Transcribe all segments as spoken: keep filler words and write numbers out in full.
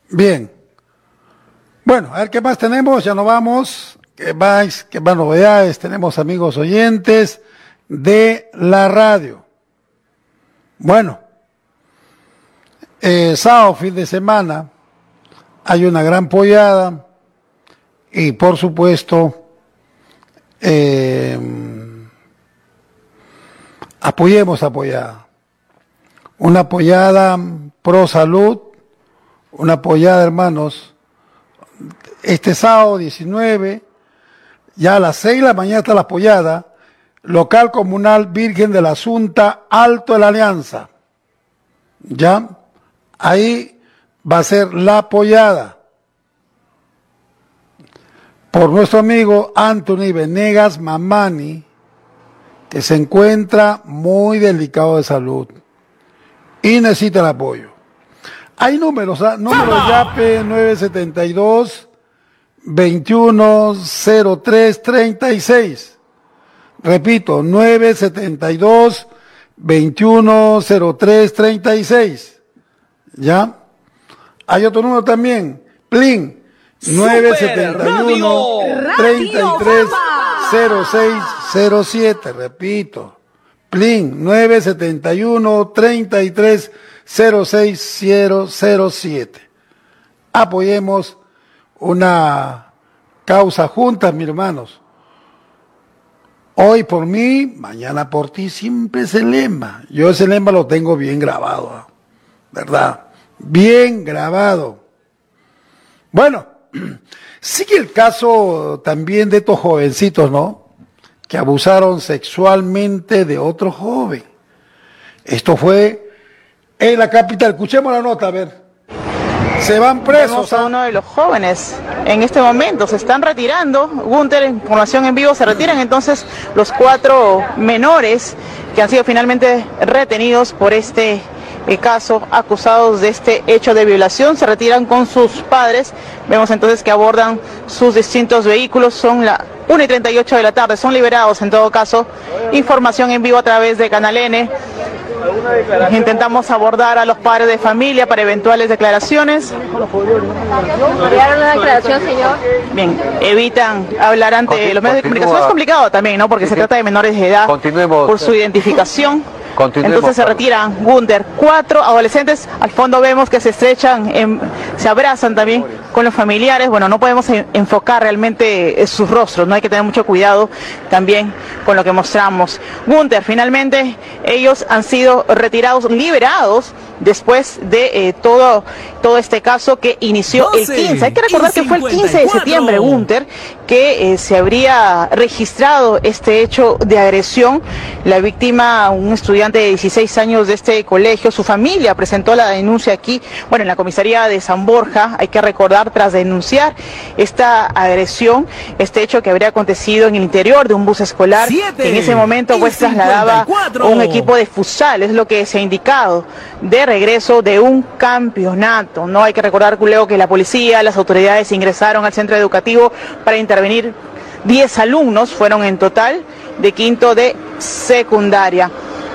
Bien. Bueno, a ver qué más tenemos, ya nos vamos. ¿Qué más, qué más novedades? Tenemos amigos oyentes de la radio. Bueno, eh, sábado, fin de semana, hay una gran pollada y por supuesto eh, apoyemos apoyada. Una apoyada pro salud, una apoyada, hermanos, este sábado diecinueve, ya a las seis de la mañana está la apoyada, local comunal Virgen de la Asunta, Alto de la Alianza. Ya, ahí va a ser la apoyada por nuestro amigo Anthony Venegas Mamani, que se encuentra muy delicado de salud y necesita el apoyo. Hay números, ¿eh? Número YAPE nueve setenta y dos, veintiuno cero tres treinta y seis. Repito, nueve setenta y dos, veintiuno cero tres treinta y seis. ¿Ya? Hay otro número también, Plin, nueve setenta y uno, treinta y tres, cero seis cero siete. Repito, Plin, nueve setenta y uno, treinta y tres, cero seis cero siete. Apoyemos una causa junta, mis hermanos. Hoy por mí, mañana por ti, siempre ese lema. Yo ese lema lo tengo bien grabado, ¿verdad? Bien grabado. Bueno, sigue el caso también de estos jovencitos, ¿no? Que abusaron sexualmente de otro joven. Esto fue en la capital. Escuchemos la nota, a ver. Se van presos. Vemos a uno de los jóvenes en este momento, se están retirando. Gunter, información en vivo, se retiran entonces los cuatro menores que han sido finalmente retenidos por este eh, caso, acusados de este hecho de violación. Se retiran con sus padres. Vemos entonces que abordan sus distintos vehículos. Son la una y treinta y ocho de la tarde, son liberados en todo caso. Información en vivo a través de Canal N. Intentamos abordar a los padres de familia para eventuales declaraciones. ¿Enviaron una declaración, señor? Bien, evitan hablar ante Continu los medios de comunicación. continúa. Es complicado también, ¿no? Porque Sí, se sí. trata de menores de edad Continuemos. por su identificación. Continuemos, Entonces se Carlos. retiran Gunter, cuatro adolescentes. Al fondo vemos que se estrechan, en- se abrazan también con los familiares. Bueno, no podemos en- enfocar realmente eh, sus rostros, no hay que tener mucho cuidado también con lo que mostramos. Gunter, finalmente ellos han sido retirados, liberados después de eh, todo, todo este caso que inició el quince. Hay que recordar que fue el quince de septiembre, Gunter, que eh, se habría registrado este hecho de agresión. La víctima, un estudiante de dieciséis años de este colegio, su familia presentó la denuncia aquí, bueno, en la comisaría de San Borja. Hay que recordar, tras denunciar esta agresión, este hecho que habría acontecido en el interior de un bus escolar, que en ese momento pues trasladaba un equipo de futsal, es lo que se ha indicado, de regreso de un campeonato. No hay que recordar, Culeo, que la policía, las autoridades ingresaron al centro educativo para intervenir. diez alumnos fueron en total de quinto de secundaria.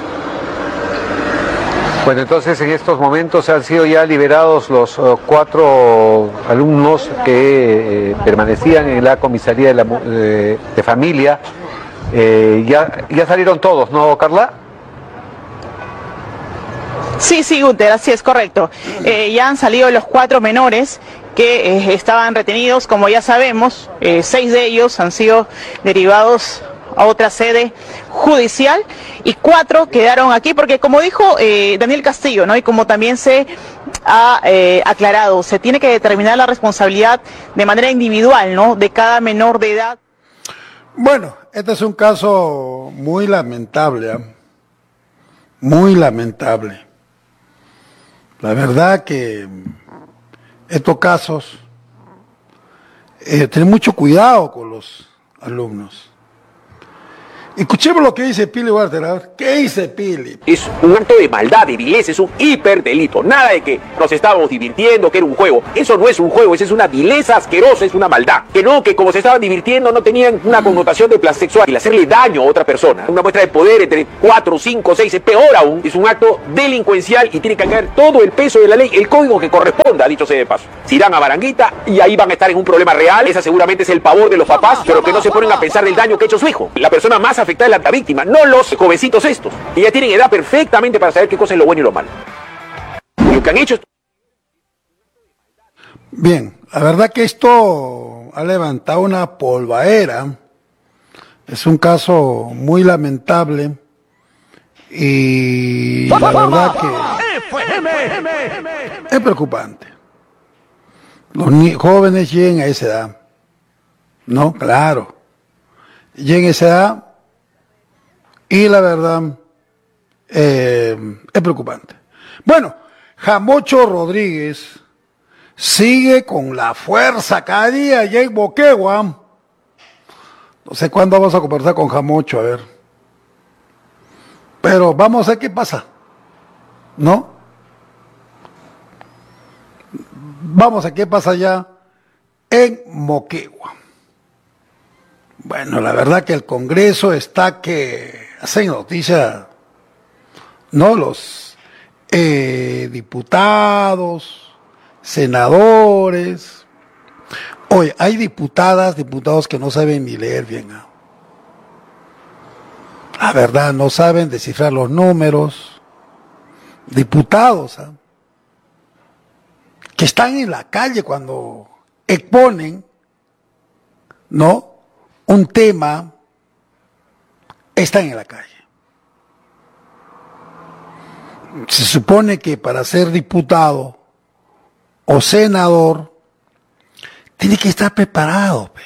Bueno, entonces en estos momentos han sido ya liberados los uh, cuatro alumnos que eh, permanecían en la comisaría de, la, mu- de, de familia. Eh, ya, ya salieron todos, ¿no, Carla? Sí, sí, Gunter, así es, correcto. Eh, ya han salido los cuatro menores que eh, estaban retenidos, como ya sabemos. Eh, seis de ellos han sido derivados a otra sede judicial y cuatro quedaron aquí porque, como dijo eh, Daniel Castillo, ¿no? Y como también se ha eh, aclarado, se tiene que determinar la responsabilidad de manera individual, ¿no? De cada menor de edad. Bueno, este es un caso muy lamentable, ¿eh? Muy lamentable. La verdad que estos casos, eh, tener mucho cuidado con los alumnos. Escuchemos lo que dice Pili Walter. A ver, ¿qué dice Pili? Es un acto de maldad, de vileza, es un hiperdelito. Nada de que nos estábamos divirtiendo, que era un juego. Eso no es un juego, eso es una vileza asquerosa, es una maldad. Que no, que como se estaban divirtiendo no tenían una connotación de placer sexual. Y hacerle daño a otra persona, una muestra de poder entre cuatro, cinco, seis, es peor aún. Es un acto delincuencial y tiene que caer todo el peso de la ley, el código que corresponda, dicho sea de paso. Se irán a Baranguita y ahí van a estar en un problema real. Esa seguramente es el pavor de los papás, pero que no se ponen a pensar del daño que ha hecho su hijo. La persona más afectada es la víctima, no los jovencitos estos, que ya tienen edad perfectamente para saber qué cosa es lo bueno y lo malo. Y lo que han hecho es... Bien, la verdad que esto ha levantado una polvaera. Es un caso muy lamentable y la verdad que es preocupante. Los jóvenes lleguen a esa edad, ¿no? Claro. Lleguen a esa edad y la verdad eh, es preocupante. Bueno, Jamocho Rodríguez sigue con la fuerza cada día allá en Moquegua. No sé cuándo vamos a conversar con Jamocho, a ver. Pero vamos a ver qué pasa, ¿no? Vamos a ver qué pasa allá en Moquegua. Bueno, la verdad que el Congreso está que hace noticia, ¿no? Los eh, diputados, senadores. Oye, hay diputadas, diputados que no saben ni leer bien. ¿eh? La verdad, no saben descifrar los números. Diputados, ¿eh? que están en la calle cuando exponen, ¿no? Un tema, están en la calle. Se supone que para ser diputado o senador tiene que estar preparado, pe.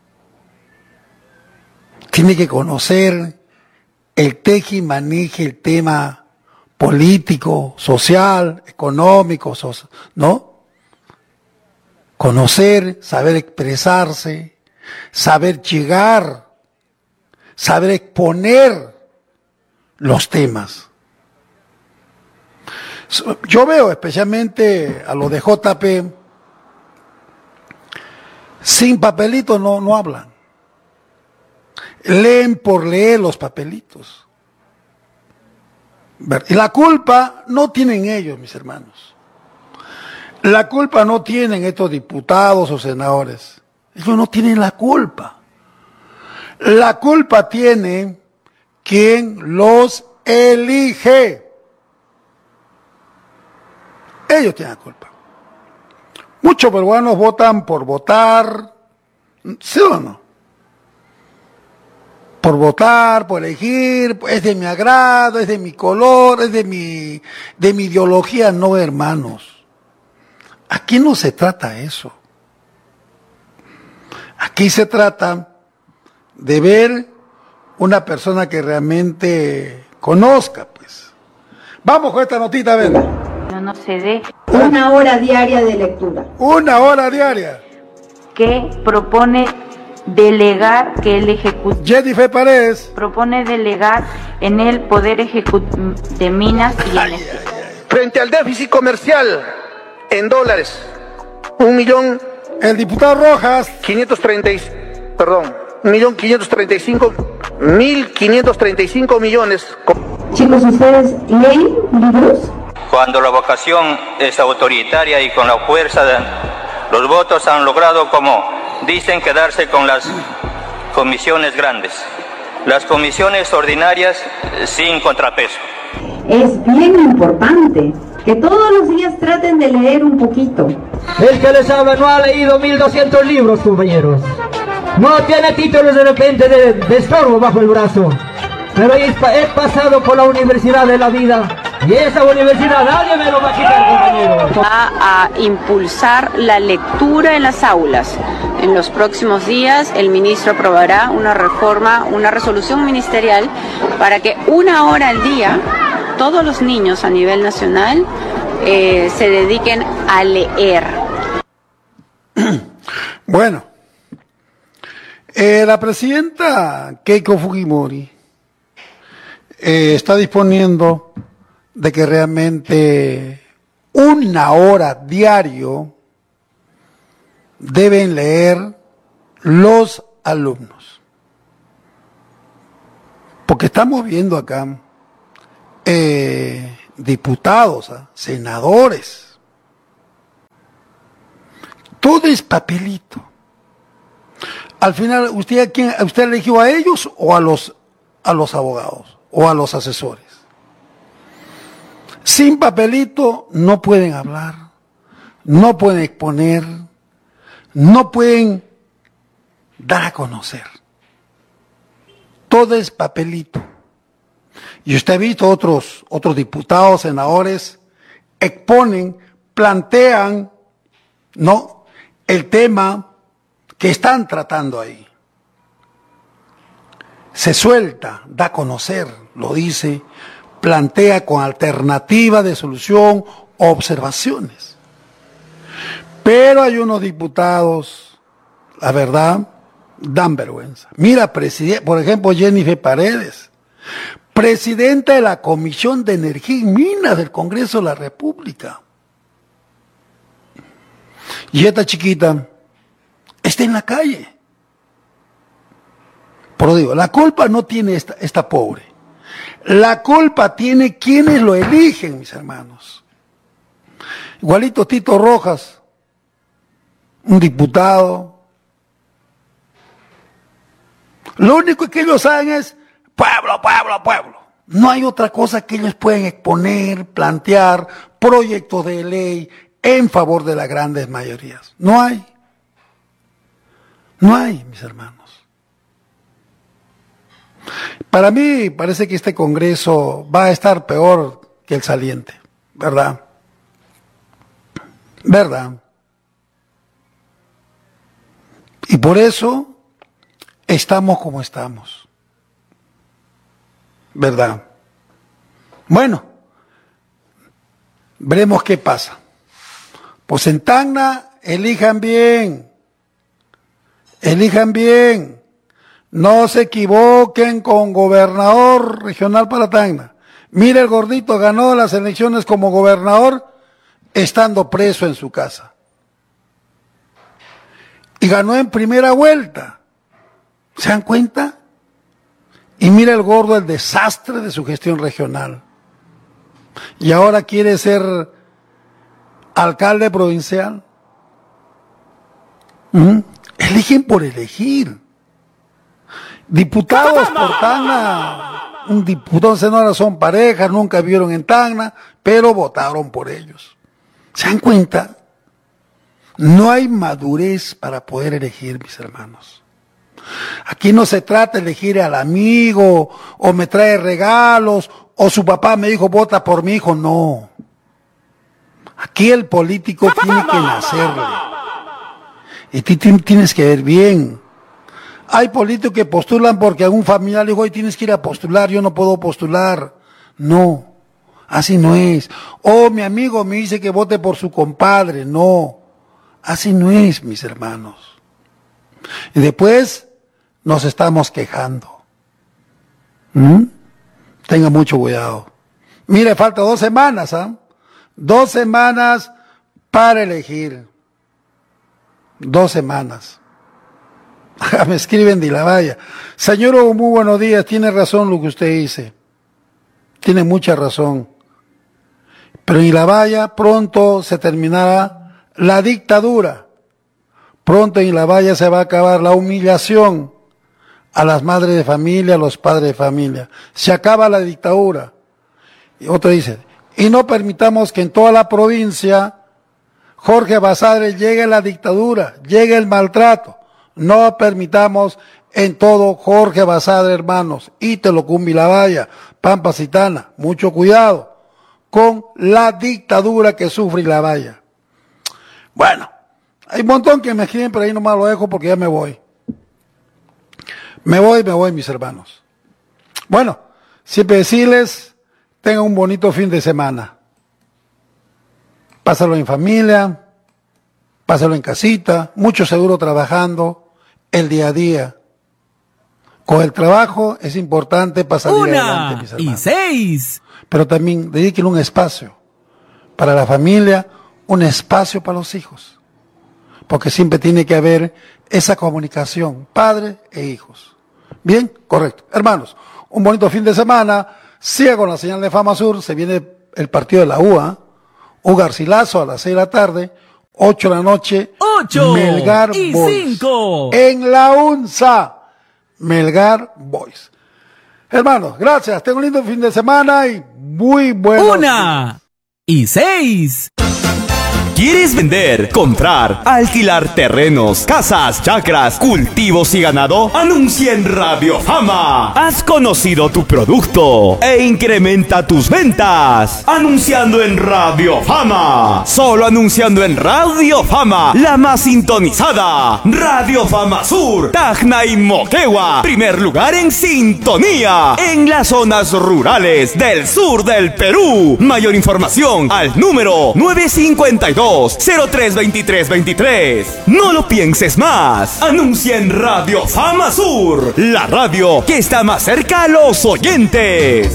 Tiene que conocer el tejimaneje, el tema político, social, económico, ¿no? Conocer, saber expresarse, saber llegar, saber exponer los temas. Yo veo especialmente a los de J P, sin papelitos no, no hablan. Leen por leer los papelitos. Y la culpa no tienen ellos, mis hermanos. La culpa no tienen estos diputados o senadores. Ellos no tienen la culpa. La culpa tiene quien los elige. Ellos tienen la culpa. Muchos peruanos votan por votar, ¿sí o no? Por votar, por elegir, es de mi agrado, es de mi color, es de mi, de mi ideología. No, hermanos. Aquí no se trata de eso. Aquí se trata de ver una persona que realmente conozca, pues. Vamos con esta notita, ven. No, no se dé. Una hora diaria de lectura. Una hora diaria. Que propone delegar que el ejecutivo. Jennifer Paredes. Propone delegar en el Poder Ejecutivo de Minas y Energía. Frente al déficit comercial en dólares, un millón. El diputado Rojas. quinientos treinta, perdón, un millón quinientos treinta y cinco, mil quinientos treinta y cinco millones. Chicos, ¿ustedes leen libros? Cuando la vocación es autoritaria y con la fuerza de los votos han logrado, como dicen, quedarse con las comisiones grandes, las comisiones ordinarias sin contrapeso. Es bien importante que todos los días traten de leer un poquito. El que les habla no ha leído mil doscientos libros, compañeros. No tiene títulos de repente de, de estorbo bajo el brazo. Pero he, he pasado por la universidad de la vida. Y esa universidad nadie me lo va a quitar, compañeros. Va a impulsar la lectura en las aulas. En los próximos días el ministro aprobará una reforma, una resolución ministerial para que una hora al día todos los niños a nivel nacional eh, se dediquen a leer. Bueno, Eh, la presidenta Keiko Fujimori eh, está disponiendo de que realmente una hora diario deben leer los alumnos. Porque estamos viendo acá eh, diputados, ¿eh? senadores. Todo es papelito. Al final, ¿usted a quién, usted eligió a ellos o a los, a los abogados o a los asesores? Sin papelito no pueden hablar, no pueden exponer, no pueden dar a conocer. Todo es papelito. Y usted ha visto otros, otros diputados, senadores, exponen, plantean, ¿no?, el tema que están tratando ahí. Se suelta, da a conocer, lo dice, plantea con alternativa de solución o observaciones. Pero hay unos diputados, la verdad, dan vergüenza. Mira, por ejemplo, Jennifer Paredes, presidenta de la Comisión de Energía y Minas del Congreso de la República. Y esta chiquita está en la calle. Pero digo, la culpa no tiene esta, esta pobre. La culpa tiene quienes lo eligen, mis hermanos. Igualito Tito Rojas, un diputado. Lo único que ellos saben es pueblo, pueblo, pueblo. No hay otra cosa que ellos pueden exponer, plantear proyectos de ley en favor de las grandes mayorías. No hay. No hay, mis hermanos. Para mí parece que este Congreso va a estar peor que el saliente, ¿verdad? ¿Verdad? Y por eso estamos como estamos. ¿Verdad? Bueno, veremos qué pasa. Pues en Tacna, elijan bien. Elijan bien. No se equivoquen con gobernador regional para Tacna. Mire, el gordito ganó las elecciones como gobernador estando preso en su casa. Y ganó en primera vuelta. ¿Se dan cuenta? Y mira el gordo el desastre de su gestión regional. Y ahora quiere ser alcalde provincial. ¿Mm? Eligen por elegir. Diputados por Tacna, un diputado y senadora son parejas, nunca vivieron en Tacna, pero votaron por ellos. ¿Se dan cuenta? No hay madurez para poder elegir, mis hermanos. Aquí no se trata de elegir al amigo, o me trae regalos, o su papá me dijo, vota por mi hijo. No. Aquí el político tiene que nacerle. Y tú tienes que ver bien. Hay políticos que postulan porque algún familiar le dijo, hoy tienes que ir a postular, yo no puedo postular. No, así no es. Oh, mi amigo me dice que vote por su compadre. No, así no es, mis hermanos. Y después nos estamos quejando. ¿Mm? Tenga mucho cuidado. Mire, falta dos semanas, ¿ah? ¿eh? Dos semanas para elegir. Dos semanas. Me escriben de la valla. Señor Hugo, muy buenos días. Tiene razón lo que usted dice. Tiene mucha razón. Pero en la valla pronto se terminará la dictadura. Pronto en la valla se va a acabar la humillación a las madres de familia, a los padres de familia. Se acaba la dictadura. Y otro dice, y no permitamos que en toda la provincia Jorge Basadre llegue la dictadura, llegue el maltrato. No permitamos en todo Jorge Basadre, hermanos. Itelocumbi, La Valla, Pampa Citana. Mucho cuidado con la dictadura que sufre La Valla. Bueno, hay un montón que me escriben, pero ahí nomás lo dejo porque ya me voy. Me voy, me voy, mis hermanos. Bueno, siempre decirles, tengan un bonito fin de semana. Pásalo en familia, pásalo en casita, mucho seguro trabajando, el día a día. Con el trabajo es importante para salir Una adelante, mis y hermanos. seis. Pero también dediquen un espacio para la familia, un espacio para los hijos. Porque siempre tiene que haber esa comunicación, padre e hijos. Bien, correcto. Hermanos, un bonito fin de semana. Siga con la señal de Fama Sur. Se viene el partido de la U A. Un Garcilaso a las seis de la tarde. ocho de la noche. Ocho Melgar y Boys. cinco. En la UNSA. Melgar Boys. Hermanos, gracias. Tengo un lindo fin de semana y muy buenos Una y seis. ¿Quieres vender, comprar, alquilar terrenos, casas, chacras, cultivos y ganado? Anuncia en Radio Fama. Has conocido tu producto e incrementa tus ventas. Anunciando en Radio Fama. Solo anunciando en Radio Fama. La más sintonizada. Radio Fama Sur, Tacna y Moquegua. Primer lugar en sintonía. En las zonas rurales del sur del Perú. Mayor información al número nueve cinco dos, cero tres dos tres dos tres. No lo pienses más. Anuncia en Radio Fama Sur, la radio que está más cerca a los oyentes.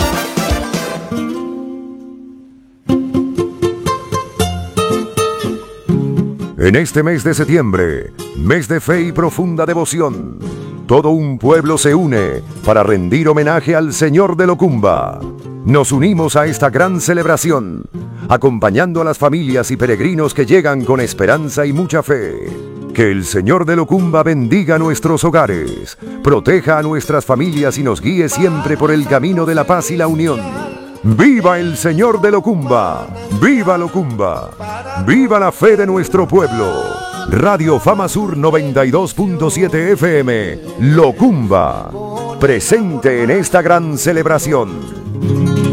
En este mes de septiembre, mes de fe y profunda devoción, todo un pueblo se une para rendir homenaje al Señor de Locumba. Nos unimos a esta gran celebración, acompañando a las familias y peregrinos que llegan con esperanza y mucha fe. Que el Señor de Locumba bendiga nuestros hogares, proteja a nuestras familias y nos guíe siempre por el camino de la paz y la unión. ¡Viva el Señor de Locumba! ¡Viva Locumba! ¡Viva la fe de nuestro pueblo! Radio Fama Sur noventa y dos punto siete F M, Locumba, presente en esta gran celebración.